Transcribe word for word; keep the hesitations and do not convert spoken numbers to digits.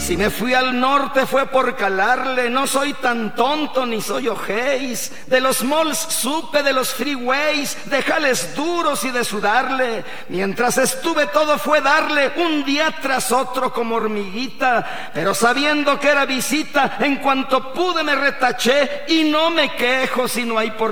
Si me fui al norte fue por calarle, no soy tan tonto ni soy ojéis. De los malls supe, de los freeways, de jales duros y de sudarle. Mientras estuve todo fue darle, un día tras otro como hormiguita. Pero sabiendo que era visita, en cuanto pude me retaché y no me quejo si no hay por